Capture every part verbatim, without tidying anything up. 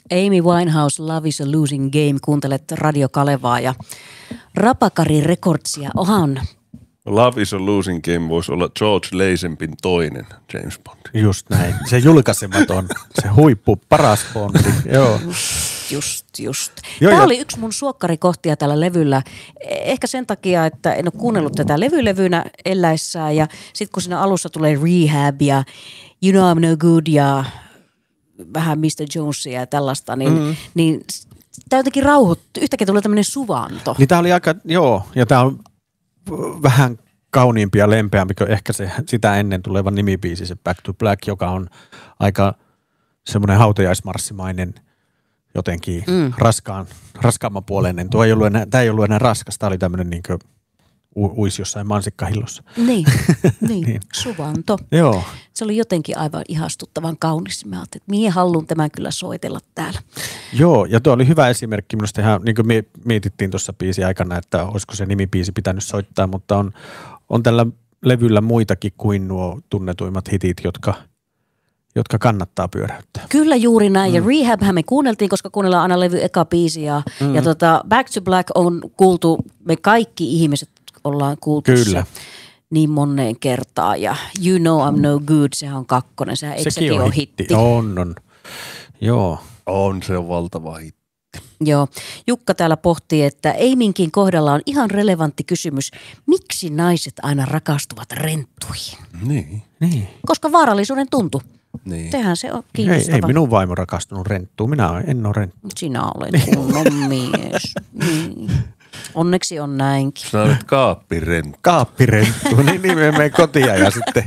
Amy Winehouse, Love is a Losing Game. Kuuntelet Radio Kalevaa ja Rapakari Recordsia. Ohan. Love is a Losing Game voisi olla George Lazenbyn toinen James Bond. Just näin. Se julkaisematon, se huippu, paras Bondi. Joo. Just, just. Joo, Tämä ja... oli yksi mun suokkarikohtia tällä levyllä. Ehkä sen takia, että en ole kuunnellut tätä levylevynä elläessään. Ja sitten kun siinä alussa tulee Rehab ja You Know I'm No Good ja vähän mister Jonesia ja tällaista, niin, mm. niin tämä jotenkin rauhoittuu. Yhtäkkiä tulee tämmöinen suvanto. Niin tämä oli aika, joo, ja tämä on vähän kauniimpi ja lempeämpi kuin ehkä se sitä ennen tuleva nimibiisi, se Back to Black, joka on aika semmoinen hautajaismarssimainen jotenkin mm. raskaan, raskaamman puoleinen. Tuo ei ollut enää, tämä ei ollut enää raskas, tämä oli tämmöinen niin kuin u- uisi jossain mansikkahillossa. Niin, niin. niin. Suvanto. Joo. Se oli jotenkin aivan ihastuttavan kaunis. Mä ajattelin, että mihin haluan tämän kyllä soitella täällä. Joo, ja tuo oli hyvä esimerkki. Minusta ihan, niin kuin mietittiin tuossa biisi aikana, että olisiko se nimibiisi pitänyt soittaa, mutta on, on tällä levyllä muitakin kuin nuo tunnetuimmat hitit, jotka, jotka kannattaa pyöräyttää. Kyllä juuri näin. Mm. Ja Rehabhän me kuunneltiin, koska kuunnellaan aina levy eka biisi. Ja, mm. ja tota, Back to Black on kuultu, me kaikki ihmiset ollaan kuultu Kyllä. se niin moneen kertaan. Ja You Know I'm No Good, sehän on kakkonen. Sehän eikö sekin ole hitti? hitti? On, on. Joo. On, se on valtava hitti. Joo. Jukka täällä pohtii, että Eiminkin kohdalla on ihan relevantti kysymys. Miksi naiset aina rakastuvat renttuihin? Niin. niin. Koska vaarallisuuden tuntu. Niin. Sehän se on Ei, kiinnostavaa. ei minun vaimo rakastunut renttuun. Minä en ole renttu. Sinä olet kunnon mies. Niin. Onneksi on näinkin. Sinä olet kaappirenttu. Kaappirenttu. niin, niin me menen kotia ja sitten...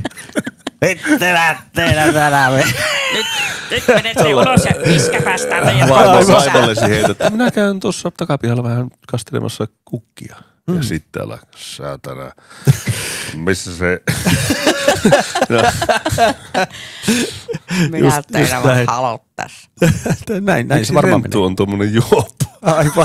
Ette lähteenä tänään. Nyt, nyt menette ulos ja iskä päästään teidän vaimollesi heitä, että minä käyn tuossa takapihalla vähän kastelemassa kukkia. Mm. Ja sitten älä säätänä. Missä se... Minä teidän vaan haluttais. näin, näin se varmaan menee. Renttu on tommonen juoppu. Aivan.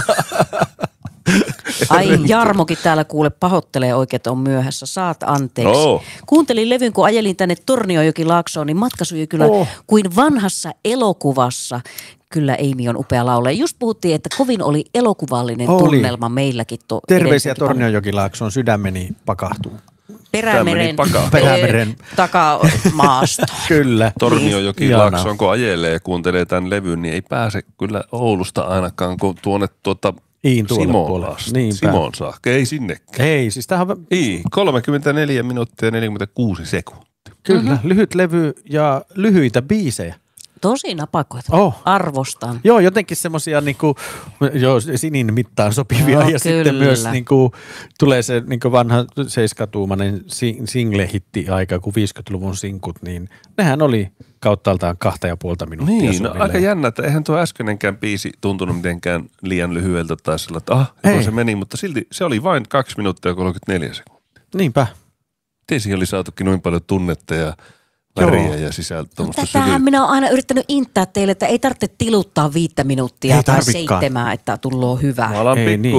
Ai Jarmokin täällä kuule pahoittelee oikein, että on myöhässä. Saat anteeksi. Oh. Kuuntelin levyn, kun ajelin tänne Tornionjoki-Laaksoon, niin matka sujui kyllä oh. kuin vanhassa elokuvassa. Kyllä Amy on upea laulaja. Just puhuttiin, että kovin oli elokuvallinen oli. tunnelma meilläkin. To- Terveisiä Tornionjoki-Laaksoon, sydämeni pakahtuu. Perämeren, Perämeren. takamaasta. Kyllä. Tornionjoki-Laaksoon, kun ajelee ja kuuntelee tämän levyn, niin ei pääse kyllä Oulusta ainakaan, kun tuonne tuota Iin Simoon asti. Simoon saakka, ei sinnekään. Ei, siis tämähän on... Ei, kolmekymmentäneljä minuuttia ja neljäkymmentäkuusi sekuntia. Kyllä, Mm-hmm. lyhyt levy ja lyhyitä biisejä. Tosi napakoita. Oh. Arvostan. Joo, jotenkin semmoisia niinku, joo, sinin mittaan sopivia Joo, ja kyllä. sitten myös niinku, tulee se niinku vanha seiskatuumainen single-hitti aika kuin viisikymmentäluvun sinkut, niin nehän oli kauttaaltaan kahta ja puolta minuuttia. Niin, no, aika jännä, että eihän tuo äskeinenkään biisi tuntunut mitenkään liian lyhyeltä tai sillä, että ah, se meni, mutta silti se oli vain kaksi minuuttia ja kolmekymmentäneljä sekuntia. Niinpä. Miten siihen oli saatukin noin paljon tunnetta ja väriä ja sisältöä. No, tätähän minä olen aina yrittänyt inttää teille, että ei tarvitse tiluttaa viittä minuuttia ei tai tarvikaan. seitsemää, että tullaan hyvää. Mä alan Ei, pikku